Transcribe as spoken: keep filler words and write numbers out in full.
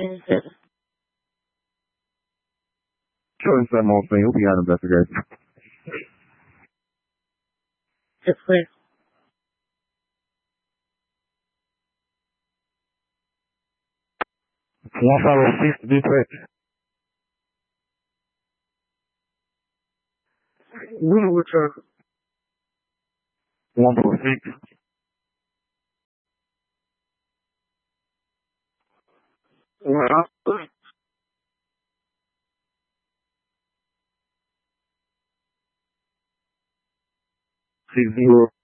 Sure, same old thing. He'll be on investigation. It's clear. One five oh six, dispatch. We were trying. One four six. Well, Six zero.